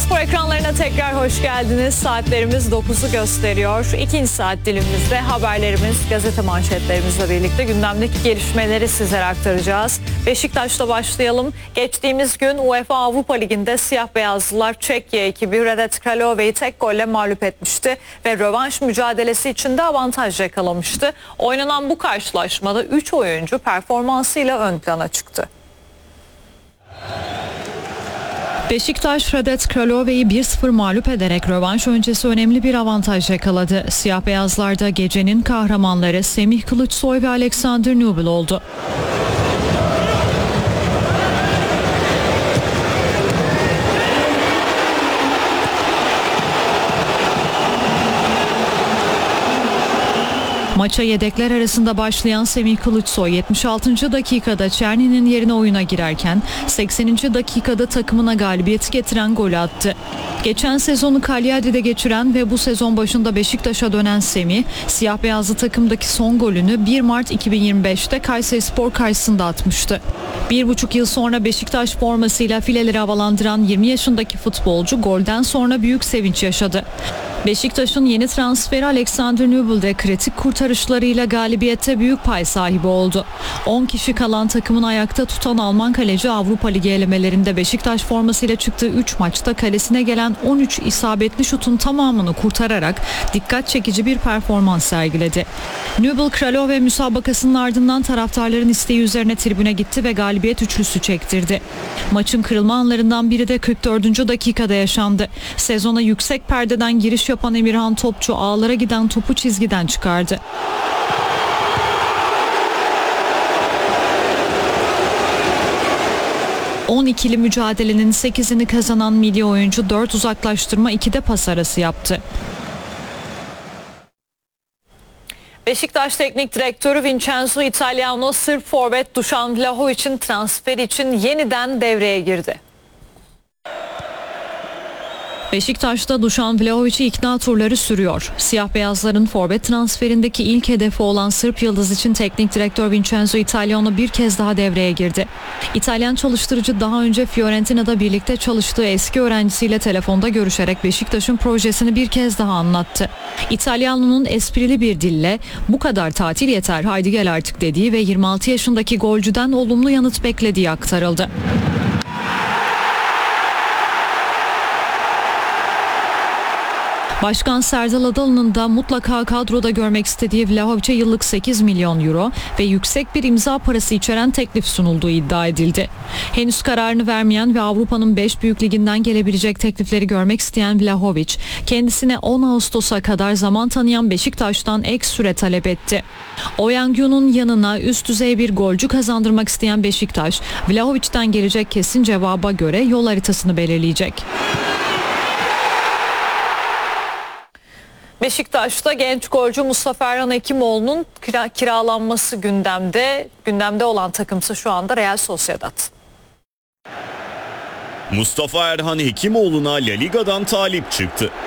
Spor ekranlarına tekrar hoş geldiniz. Saatlerimiz 9'u gösteriyor. İkinci saat dilimimizde haberlerimiz, gazete manşetlerimizle birlikte gündemdeki gelişmeleri sizlere aktaracağız. Beşiktaş'ta başlayalım. Geçtiğimiz gün UEFA Avrupa Ligi'nde siyah beyazlılar Çekya ekibi Red Kralova'yı tek golle mağlup etmişti ve rövanş mücadelesi için de avantaj yakalamıştı. Oynanan bu karşılaşmada 3 oyuncu performansıyla ön plana çıktı. Beşiktaş Red Kralova'yı 1-0 mağlup ederek rövanş öncesi önemli bir avantaj yakaladı. Siyah beyazlarda gecenin kahramanları Semih Kılıçsoy ve Alexander Nubel oldu. Maça yedekler arasında başlayan Semih Kılıçsoy 76. dakikada Çerni'nin yerine oyuna girerken 80. dakikada takımına galibiyeti getiren golü attı. Geçen sezonu Cagliari'de geçiren ve bu sezon başında Beşiktaş'a dönen Semih, siyah beyazlı takımdaki son golünü 1 Mart 2025'te Kayserispor karşısında atmıştı. 1,5 yıl sonra Beşiktaş formasıyla fileleri havalandıran 20 yaşındaki futbolcu golden sonra büyük sevinç yaşadı. Beşiktaş'ın yeni transferi Alexander Nubel de kritik kurtarışlarıyla galibiyette büyük pay sahibi oldu. 10 kişi kalan takımın ayakta tutan Alman kaleci Avrupa Ligi elemelerinde Beşiktaş formasıyla çıktığı 3 maçta kalesine gelen 13 isabetli şutun tamamını kurtararak dikkat çekici bir performans sergiledi. Nubel Kralova müsabakasının ardından taraftarların isteği üzerine tribüne gitti ve galibiyet üçlüsü çektirdi. Maçın kırılma anlarından biri de 44. dakikada yaşandı. Sezona yüksek perdeden giriş yapan Emirhan Topçu ağlara giden topu çizgiden çıkardı. ...12'li mücadelenin 8'ini kazanan milli oyuncu 4 uzaklaştırma 2'de pas arası yaptı. Beşiktaş Teknik Direktörü Vincenzo Italiano Sırp forvet Dušan Vlahović'in transferi için yeniden devreye girdi. Beşiktaş'ta Dušan Vlahović'i ikna turları sürüyor. Siyah beyazların forvet transferindeki ilk hedefi olan Sırp yıldız için teknik direktör Vincenzo Italiano bir kez daha devreye girdi. İtalyan çalıştırıcı daha önce Fiorentina'da birlikte çalıştığı eski öğrencisiyle telefonda görüşerek Beşiktaş'ın projesini bir kez daha anlattı. İtalyano'nun esprili bir dille "Bu kadar tatil yeter, haydi gel artık" dediği ve 26 yaşındaki golcüden olumlu yanıt beklediği aktarıldı. Başkan Serdal Adalı'nın da mutlaka kadroda görmek istediği Vlahović'e yıllık 8 milyon euro ve yüksek bir imza parası içeren teklif sunulduğu iddia edildi. Henüz kararını vermeyen ve Avrupa'nın 5 büyük liginden gelebilecek teklifleri görmek isteyen Vlahović, kendisine 10 Ağustos'a kadar zaman tanıyan Beşiktaş'tan ek süre talep etti. Oyangyo'nun yanına üst düzey bir golcü kazandırmak isteyen Beşiktaş, Vlahović'ten gelecek kesin cevaba göre yol haritasını belirleyecek. Beşiktaş'ta genç golcü Mustafa Erhan Hekimoğlu'nun kiralanması gündemde. Gündemde olan takımsa şu anda Real Sociedad. Mustafa Erhan Hekimoğlu'na La Liga'dan talip çıktı.